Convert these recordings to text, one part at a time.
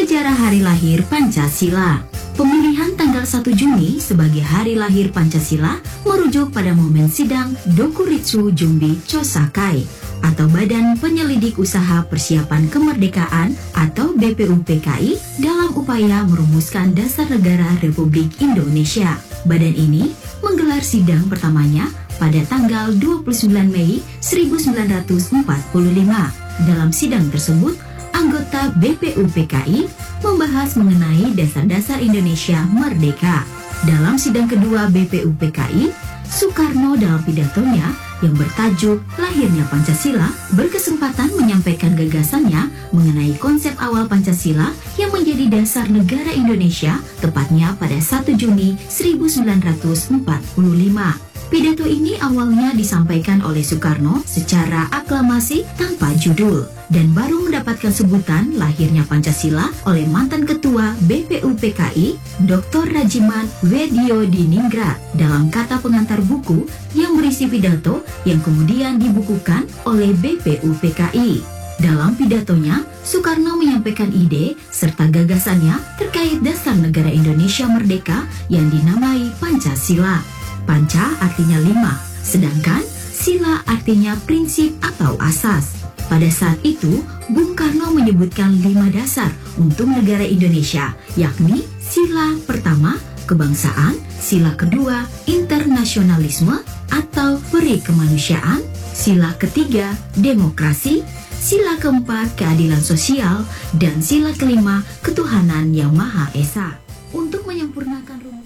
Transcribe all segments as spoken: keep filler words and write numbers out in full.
sejarah hari lahir Pancasila. Pemilihan tanggal satu Juni sebagai hari lahir Pancasila merujuk pada momen sidang Dokuritsu Jumbi Chosakai atau Badan Penyelidik Usaha Persiapan Kemerdekaan atau B P U P K I dalam upaya merumuskan Dasar Negara Republik Indonesia. Badan ini menggelar sidang pertamanya pada tanggal dua puluh sembilan Mei seribu sembilan ratus empat puluh lima. Dalam sidang tersebut, anggota B P U P K I membahas mengenai dasar-dasar Indonesia merdeka. Dalam sidang kedua B P U P K I, Soekarno dalam pidatonya yang bertajuk Lahirnya Pancasila berkesempatan menyampaikan gagasannya mengenai konsep awal Pancasila yang menjadi dasar negara Indonesia tepatnya pada satu Juni seribu sembilan ratus empat puluh lima. Pidato ini awalnya disampaikan oleh Soekarno secara aklamasi tanpa judul dan baru mendapatkan sebutan lahirnya Pancasila oleh mantan ketua B P U P K I, Doktor Rajiman Wediodiningrat dalam kata pengantar buku yang berisi pidato yang kemudian dibukukan oleh B P U P K I. Dalam pidatonya, Soekarno menyampaikan ide serta gagasannya terkait dasar negara Indonesia merdeka yang dinamai Pancasila. Panca artinya lima, sedangkan sila artinya prinsip atau asas. Pada saat itu, Bung Karno menyebutkan lima dasar untuk negara Indonesia, yakni sila pertama, kebangsaan, sila kedua, internasionalisme atau peri kemanusiaan, sila ketiga, demokrasi, sila keempat, keadilan sosial, dan sila kelima, ketuhanan yang Maha Esa. Untuk menyempurnakan rumus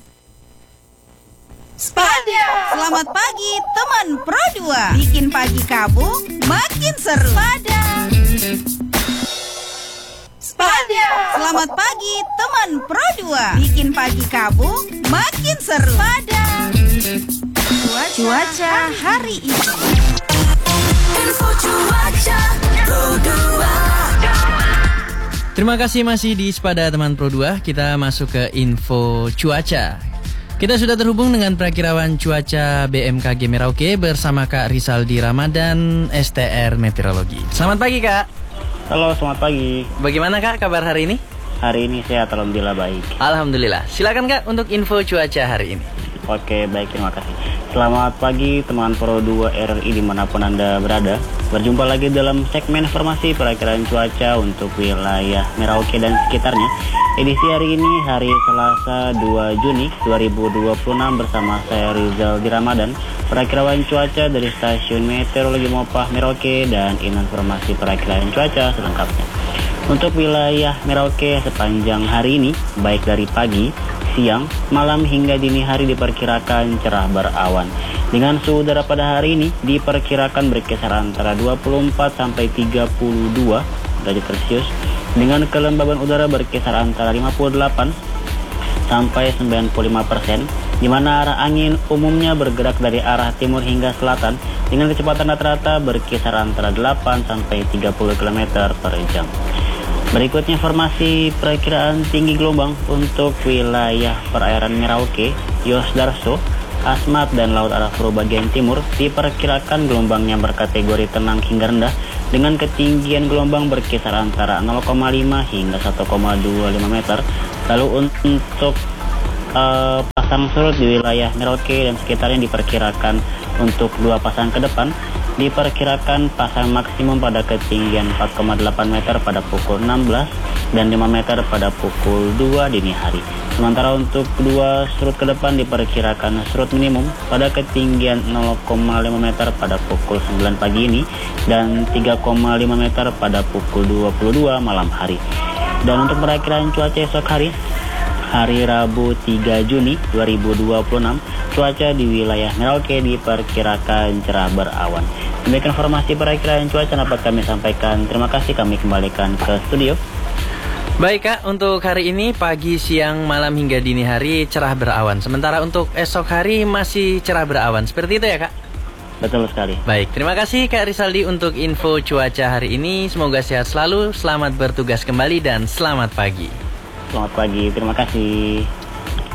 Spada, selamat pagi teman Pro dua. Bikin pagi kamu makin seru. Spada. Spada, selamat pagi teman Pro dua. Bikin pagi kamu makin seru. Spada. Cuaca, cuaca hari ini. Info cuaca Pro dua. Terima kasih masih di Spada teman Pro dua. Kita masuk ke info cuaca. Kita sudah terhubung dengan perakirawan cuaca B M K G Merauke bersama Kak Rizaldi Ramadan, S T R Meteorologi. Selamat pagi, Kak. Halo, selamat pagi. Bagaimana, Kak, kabar hari ini? Hari ini sehat, alhamdulillah baik. Alhamdulillah. Silakan, Kak, untuk info cuaca hari ini. Oke, baik, terima kasih. Selamat pagi teman Pro dua R R I dimanapun Anda berada. Berjumpa lagi dalam segmen informasi perakiraan cuaca untuk wilayah Merauke dan sekitarnya. Edisi hari ini, hari Selasa dua Juni dua ribu dua puluh enam bersama saya Rizaldi Ramadan, perakirawan cuaca dari Stasiun Meteorologi Mopah Merauke, dan informasi perakiraan cuaca selengkapnya. Untuk wilayah Merauke sepanjang hari ini, baik dari pagi, siang, malam hingga dini hari diperkirakan cerah berawan. Dengan suhu udara pada hari ini diperkirakan berkisar antara dua puluh empat sampai tiga puluh dua derajat Celcius, dengan kelembaban udara berkisar antara lima puluh delapan sampai sembilan puluh lima persen, di mana arah angin umumnya bergerak dari arah timur hingga selatan dengan kecepatan rata-rata berkisar antara delapan sampai tiga puluh kilometer per jam. Berikutnya informasi perakiraan tinggi gelombang untuk wilayah perairan Merauke, Yosdarso, Asmat, dan Laut Arafura bagian timur diperkirakan gelombangnya berkategori tenang hingga rendah dengan ketinggian gelombang berkisar antara nol koma lima hingga satu koma dua lima meter. Lalu untuk uh, pasang surut di wilayah Merauke dan sekitarnya diperkirakan untuk dua pasang ke depan diperkirakan pasang maksimum pada ketinggian empat koma delapan meter pada pukul enam belas dan lima meter pada pukul dua dini hari. Sementara untuk kedua surut ke depan diperkirakan surut minimum pada ketinggian nol koma lima meter pada pukul sembilan pagi ini dan tiga koma lima meter pada pukul dua puluh dua malam hari. Dan untuk perakiraan cuaca esok hari, hari Rabu tiga Juni dua ribu dua puluh enam, cuaca di wilayah Merauke diperkirakan cerah berawan. Demikian informasi perakiraan cuaca dapat kami sampaikan. Terima kasih, kami kembalikan ke studio. Baik, Kak, untuk hari ini pagi, siang, malam hingga dini hari cerah berawan. Sementara untuk esok hari masih cerah berawan. Seperti itu ya, Kak? Betul sekali. Baik, terima kasih Kak Rizaldi untuk info cuaca hari ini. Semoga sehat selalu, selamat bertugas kembali, dan selamat pagi. Selamat pagi, terima kasih.